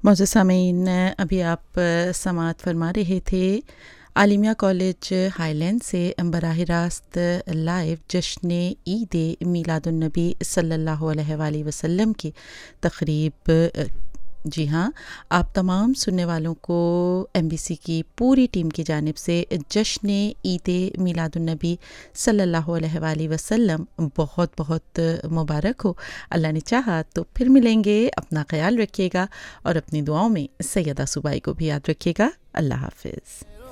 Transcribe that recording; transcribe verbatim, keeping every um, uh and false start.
मौजूद सामीन, अभी आप समाअत फरमा रहे थे आलिमिया कॉलेज हाईलैंड से बराह रास्त लाइव जश्न ईद मीलादुन्नबी सल्लल्लाहु अलैहि वसल्लम की तकरीब। जी हाँ, आप तमाम सुनने वालों को एमबीसी की पूरी टीम की जानिब से जश्न ईद मीलादुन्नबी सल्लल्लाहु अलैहि वसल्लम बहुत बहुत मुबारक हो। अल्लाह ने चाहा तो फिर मिलेंगे। अपना ख्याल रखिएगा और अपनी दुआओं में सैयदा सुबाई को भी याद रखिएगा। अल्लाह हाफिज़।